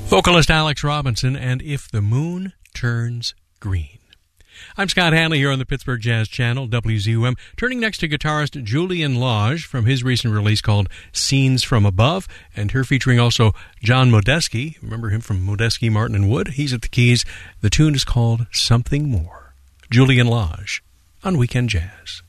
Vocalist Alex Robinson and If the Moon Turns Green. I'm Scott Hanley here on the Pittsburgh Jazz Channel, WZUM, turning next to guitarist Julian Lage from his recent release called Scenes from Above, and here featuring also John Modeski. Remember him from Modeski, Martin, and Wood? He's at the keys. The tune is called Something More. Julian Lage on Weekend Jazz.